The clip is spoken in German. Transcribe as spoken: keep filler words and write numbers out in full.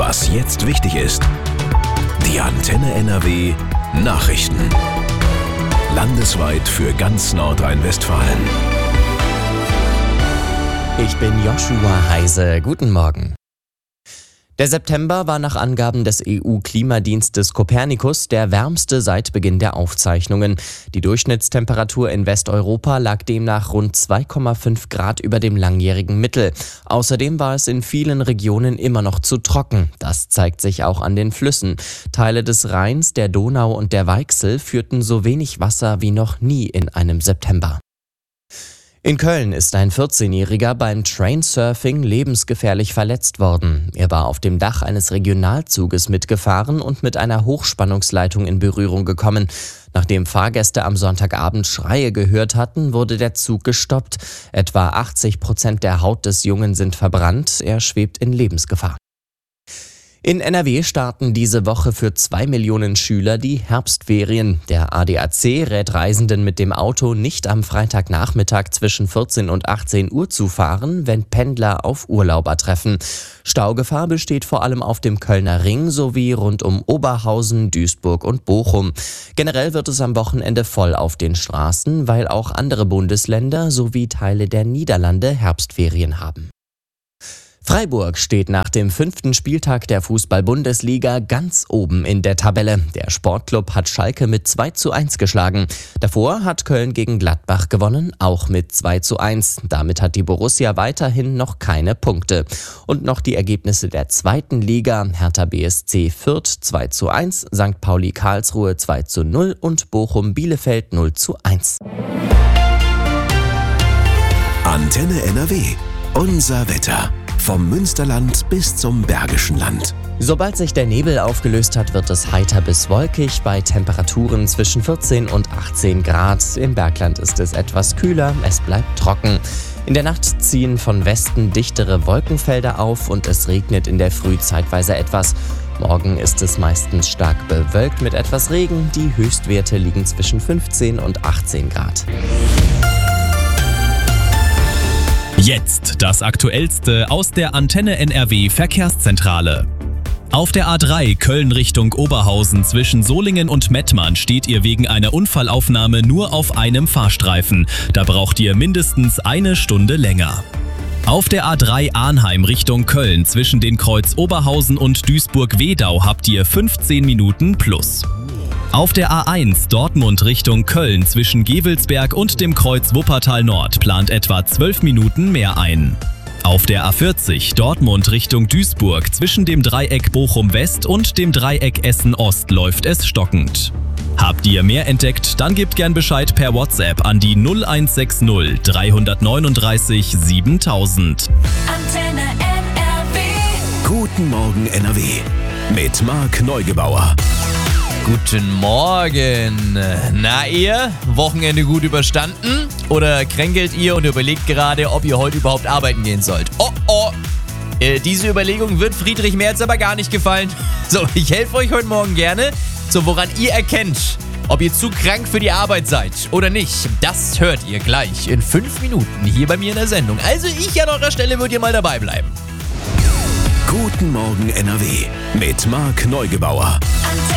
Was jetzt wichtig ist. Die Antenne N R W Nachrichten. Landesweit für ganz Nordrhein-Westfalen. Ich bin Joshua Heise. Guten Morgen. Der September war nach Angaben des E U-Klimadienstes Copernicus der wärmste seit Beginn der Aufzeichnungen. Die Durchschnittstemperatur in Westeuropa lag demnach rund zwei Komma fünf Grad über dem langjährigen Mittel. Außerdem war es in vielen Regionen immer noch zu trocken. Das zeigt sich auch an den Flüssen. Teile des Rheins, der Donau und der Weichsel führten so wenig Wasser wie noch nie in einem September. In Köln ist ein vierzehnjähriger beim Trainsurfing lebensgefährlich verletzt worden. Er war auf dem Dach eines Regionalzuges mitgefahren und mit einer Hochspannungsleitung in Berührung gekommen. Nachdem Fahrgäste am Sonntagabend Schreie gehört hatten, wurde der Zug gestoppt. Etwa achtzig Prozent der Haut des Jungen sind verbrannt. Er schwebt in Lebensgefahr. In N R W starten diese Woche für zwei Millionen Schüler die Herbstferien. Der A D A C rät Reisenden mit dem Auto nicht am Freitagnachmittag zwischen vierzehn und achtzehn Uhr zu fahren, wenn Pendler auf Urlauber treffen. Staugefahr besteht vor allem auf dem Kölner Ring sowie rund um Oberhausen, Duisburg und Bochum. Generell wird es am Wochenende voll auf den Straßen, weil auch andere Bundesländer sowie Teile der Niederlande Herbstferien haben. Freiburg steht nach dem fünften Spieltag der Fußball-Bundesliga ganz oben in der Tabelle. Der Sportclub hat Schalke mit zwei zu eins geschlagen. Davor hat Köln gegen Gladbach gewonnen, auch mit zwei zu eins. Damit hat die Borussia weiterhin noch keine Punkte. Und noch die Ergebnisse der zweiten Liga. Hertha B S C Fürth zwei zu eins, Sankt Pauli Karlsruhe zwei zu null und Bochum Bielefeld null zu eins. Antenne N R W. Unser Wetter. Vom Münsterland bis zum Bergischen Land. Sobald sich der Nebel aufgelöst hat, wird es heiter bis wolkig bei Temperaturen zwischen vierzehn und achtzehn Grad. Im Bergland ist es etwas kühler, es bleibt trocken. In der Nacht ziehen von Westen dichtere Wolkenfelder auf und es regnet in der Früh zeitweise etwas. Morgen ist es meistens stark bewölkt mit etwas Regen. Die Höchstwerte liegen zwischen fünfzehn und achtzehn Grad. Jetzt das Aktuellste aus der Antenne N R W Verkehrszentrale. Auf der A drei Köln Richtung Oberhausen zwischen Solingen und Mettmann steht ihr wegen einer Unfallaufnahme nur auf einem Fahrstreifen. Da braucht ihr mindestens eine Stunde länger. Auf der A drei Arnheim Richtung Köln zwischen den Kreuz Oberhausen und Duisburg-Wedau habt ihr fünfzehn Minuten plus. Auf der A eins Dortmund Richtung Köln zwischen Gevelsberg und dem Kreuz Wuppertal Nord plant etwa zwölf Minuten mehr ein. Auf der A vierzig Dortmund Richtung Duisburg zwischen dem Dreieck Bochum West und dem Dreieck Essen Ost läuft es stockend. Habt ihr mehr entdeckt, dann gebt gern Bescheid per WhatsApp an die null eins sechs null drei neun drei siebentausend. Antenne N R W. Guten Morgen N R W. Mit Marc Neugebauer. Guten Morgen. Na ihr, Wochenende gut überstanden? Oder kränkelt ihr und überlegt gerade, ob ihr heute überhaupt arbeiten gehen sollt? Oh oh, äh, diese Überlegung wird Friedrich Merz aber gar nicht gefallen. So, ich helfe euch heute Morgen gerne. So, woran ihr erkennt, ob ihr zu krank für die Arbeit seid oder nicht, das hört ihr gleich in fünf Minuten hier bei mir in der Sendung. Also ich an eurer Stelle würde ihr mal dabei bleiben. Guten Morgen N R W. Mit Marc Neugebauer. Antenne